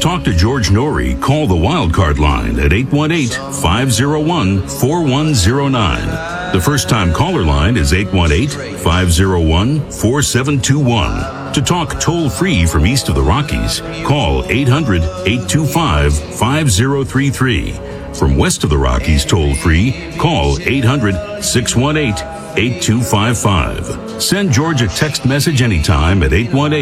talk to George Norrie, call the Wildcard line at 818-501-4109. The first-time caller line is 818-501-4721. To talk toll-free from east of the Rockies, call 800-825-5033. From west of the Rockies toll-free, call 800-618-8255. Send George a text message anytime at 818